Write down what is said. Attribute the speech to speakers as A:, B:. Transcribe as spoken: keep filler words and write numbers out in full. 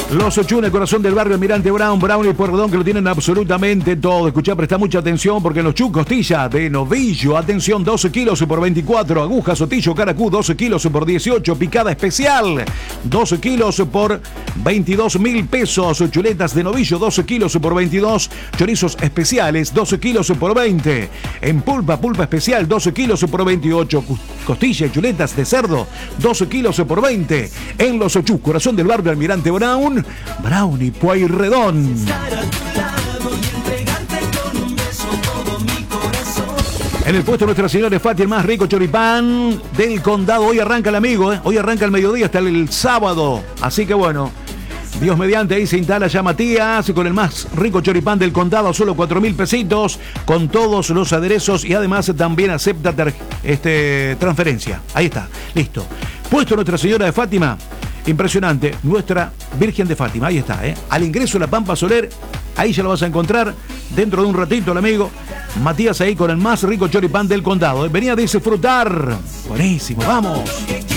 A: Los ocho en el corazón del barrio Almirante Brown, Brown y Pueyrredón, que lo tienen absolutamente todo. Escuchá, presta mucha atención porque en los chucos costilla de novillo, atención, doce kilos por veinticuatro, aguja sotillo caracú, doce kilos por dieciocho, picada especial, doce kilos por veintidós mil pesos, chuletas de novillo, doce kilos por veintidós, chorizos especiales, doce kilos por veinte, en pulpa, pulpa especial, doce kilos por veintiocho, costilla y chuletas de cerdo, doce kilos por veinte, en los ocho, corazón del barrio Almirante Brown, Brown y Pueyrredón. En el puesto Nuestra Señora de Fátima, el más rico choripán del condado. Hoy arranca el amigo, ¿eh? Hoy arranca el mediodía hasta el sábado. Así que bueno, Dios mediante, ahí se instala ya Matías con el más rico choripán del condado, solo cuatro mil pesitos, con todos los aderezos y además también acepta este, transferencia. Ahí está, listo. Puesto Nuestra Señora de Fátima. Impresionante, nuestra Virgen de Fátima, ahí está, ¿eh? Al ingreso de la Pampa Soler, ahí ya lo vas a encontrar, dentro de un ratito el amigo Matías ahí con el más rico choripán del condado, ¿eh? Venía a disfrutar, buenísimo, vamos.